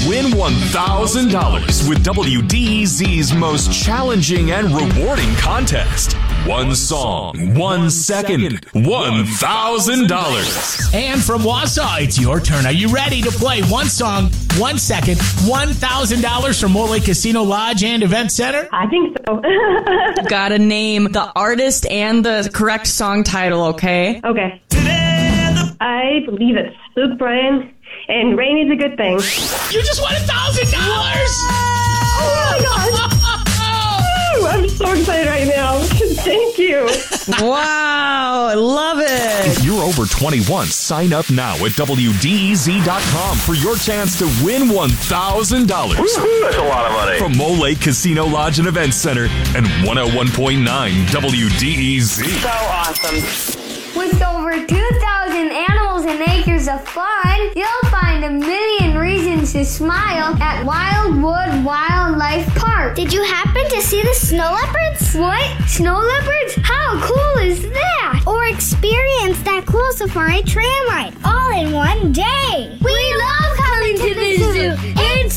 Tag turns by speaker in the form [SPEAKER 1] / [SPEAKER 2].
[SPEAKER 1] win $1,000 with WDEZ's most challenging and rewarding contest. One song, 1 second, $1,000.
[SPEAKER 2] And from Wausau, it's your turn. Are you ready to play? One song, 1 second, $1,000 from Mole Lake Casino Lodge and Event Center?
[SPEAKER 3] I think so.
[SPEAKER 4] Gotta name the artist and the correct song title, okay?
[SPEAKER 3] Okay. I believe it's Luke Bryan, and rain is a good thing.
[SPEAKER 2] You just won $1,000!
[SPEAKER 3] Oh my gosh! I'm so excited right now. Thank you.
[SPEAKER 4] Wow, I love it.
[SPEAKER 1] If you're over 21, sign up now at WDEZ.com for your chance to win $1,000.
[SPEAKER 5] Woo-hoo, that's a lot of money.
[SPEAKER 1] From Mole Lake Casino Lodge and Event Center and 101.9 WDEZ.
[SPEAKER 5] So awesome.
[SPEAKER 6] With over 2,000 animals and acres of fun, you'll find a million reasons to smile at Wildwood Wildlife Park. Did you happen to see the snow leopards? What? Snow leopards? How cool is that? Or experience that cool safari tram ride all in one day.